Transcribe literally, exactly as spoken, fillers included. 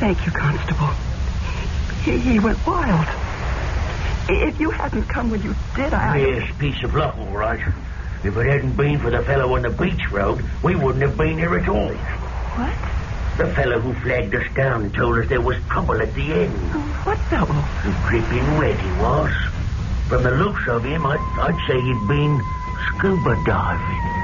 Thank you, Constable. He, he went wild. If you hadn't come when you did, I... Yes, piece of luck, all right. If it hadn't been for the fellow on the beach road, we wouldn't have been here at all. What? The fellow who flagged us down told us there was trouble at the end. What fellow? Dripping wet he was. From the looks of him, I'd, I'd say he'd been scuba diving.